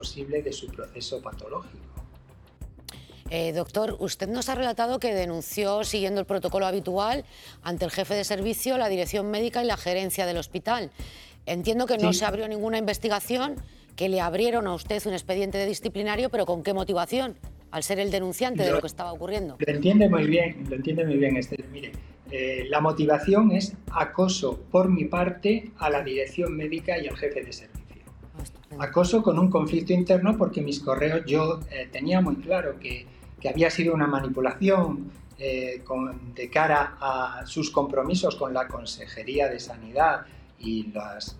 posible de su proceso patológico. Doctor, usted nos ha relatado que denunció, siguiendo el protocolo habitual, ante el jefe de servicio, la dirección médica y la gerencia del hospital. Entiendo que no Sí. se abrió ninguna investigación, que le abrieron a usted un expediente de disciplinario, pero ¿con qué motivación? Al ser el denunciante de lo que estaba ocurriendo. Lo entiende muy bien, Esther. Mire, la motivación es acoso por mi parte a la dirección médica y al jefe de servicio. Acoso con un conflicto interno porque mis correos yo tenía muy claro que había sido una manipulación de cara a sus compromisos con la Consejería de Sanidad y las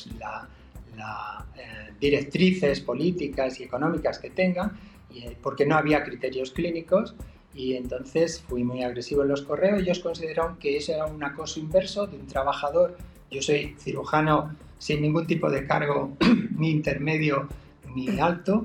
directrices políticas y económicas que tengan, porque no había criterios clínicos, y entonces fui muy agresivo en los correos. Ellos consideraron que eso era un acoso inverso de un trabajador. Yo soy cirujano sin ningún tipo de cargo ni intermedio ni alto,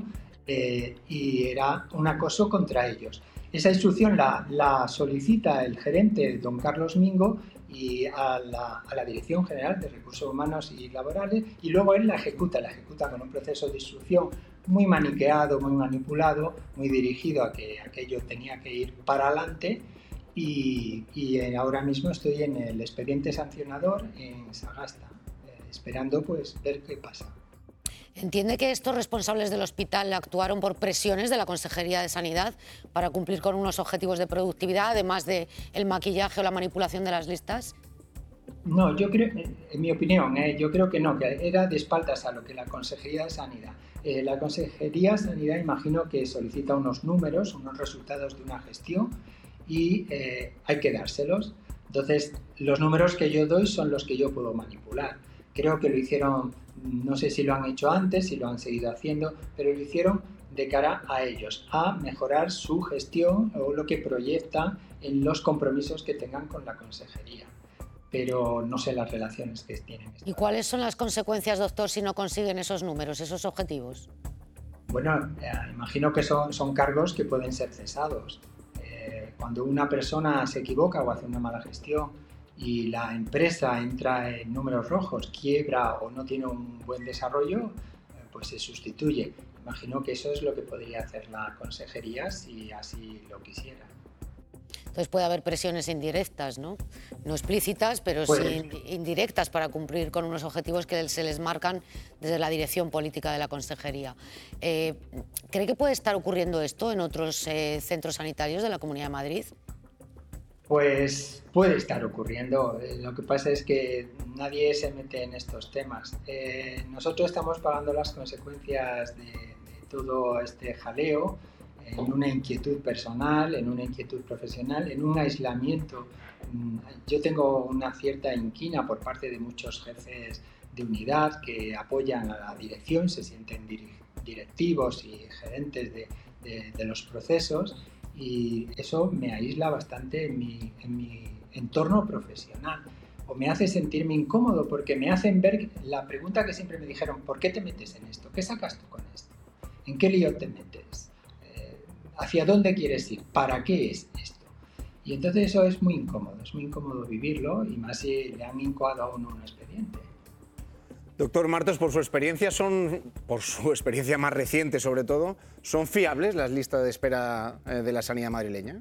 y era un acoso contra ellos. Esa instrucción la solicita el gerente, don Carlos Mingo, y a la Dirección General de Recursos Humanos y Laborales, y luego él la ejecuta con un proceso de instrucción muy maniqueado, muy manipulado, muy dirigido a que aquello tenía que ir para adelante, y ahora mismo estoy en el expediente sancionador en Sagasta, esperando pues ver qué pasa. ¿Entiende que estos responsables del hospital actuaron por presiones de la Consejería de Sanidad para cumplir con unos objetivos de productividad, además del maquillaje o la manipulación de las listas? No, yo creo, en mi opinión, yo creo que no, que era de espaldas a lo que la Consejería de Sanidad. La Consejería de Sanidad, imagino que solicita unos números, unos resultados de una gestión, y hay que dárselos. Entonces, los números que yo doy son los que yo puedo manipular. Creo que lo hicieron, no sé si lo han hecho antes, si lo han seguido haciendo, pero lo hicieron de cara a ellos, a mejorar su gestión o lo que proyectan en los compromisos que tengan con la Consejería. Pero no sé las relaciones que tienen. ¿Y cuáles son las consecuencias, doctor, si no consiguen esos números, esos objetivos? Bueno, imagino que son cargos que pueden ser cesados. Cuando una persona se equivoca o hace una mala gestión y la empresa entra en números rojos, quiebra o no tiene un buen desarrollo, pues se sustituye. Imagino que eso es lo que podría hacer la consejería si así lo quisiera. Entonces puede haber presiones indirectas, ¿no? No explícitas, pero sí indirectas, para cumplir con unos objetivos que se les marcan desde la dirección política de la consejería. ¿Cree que puede estar ocurriendo esto en otros centros sanitarios de la Comunidad de Madrid? Pues puede estar ocurriendo. Lo que pasa es que nadie se mete en estos temas. Nosotros estamos pagando las consecuencias de todo este jaleo, en una inquietud personal, en una inquietud profesional, en un aislamiento. Yo tengo una cierta inquina por parte de muchos jefes de unidad que apoyan a la dirección, se sienten directivos y gerentes de los procesos, y eso me aísla bastante en mi entorno profesional, o me hace sentirme incómodo porque me hacen ver la pregunta que siempre me dijeron: ¿por qué te metes en esto? ¿Qué sacas tú con esto? ¿En qué lío te metes? ¿Hacia dónde quieres ir? ¿Para qué es esto? Y entonces eso es muy incómodo vivirlo, y más si le han incoado a uno un expediente. Doctor Martos, por su experiencia más reciente sobre todo, ¿son fiables las listas de espera de la sanidad madrileña?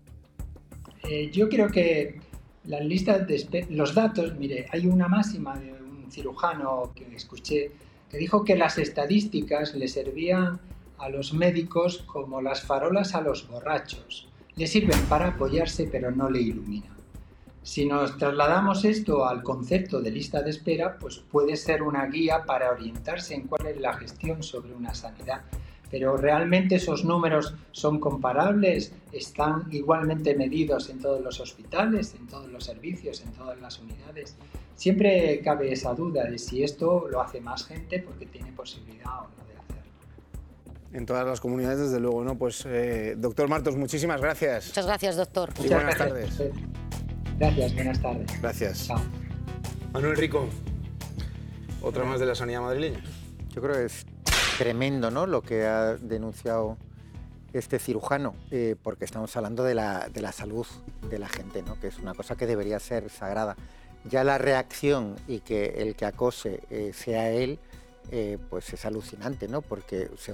Yo creo que las listas de espera, los datos, mire, hay una máxima de un cirujano que escuché que dijo que las estadísticas le servían a los médicos como las farolas a los borrachos. Le sirven para apoyarse, pero no le iluminan. Si nos trasladamos esto al concepto de lista de espera, pues puede ser una guía para orientarse en cuál es la gestión sobre una sanidad. Pero ¿realmente esos números son comparables? ¿Están igualmente medidos en todos los hospitales, en todos los servicios, en todas las unidades? Siempre cabe esa duda de si esto lo hace más gente porque tiene posibilidad o no de hacerlo. En todas las comunidades, desde luego, ¿no? Pues, doctor Martos, muchísimas gracias. Muchas gracias, doctor. Y buenas tardes. Gracias, buenas tardes. Gracias. Chao. Manuel Rico, otra más de la sanidad madrileña. Yo creo que es tremendo, ¿no?, lo que ha denunciado este cirujano, porque estamos hablando de la salud de la gente, ¿no?, que es una cosa que debería ser sagrada. Ya la reacción y que el que acose sea él pues es alucinante, ¿no? Porque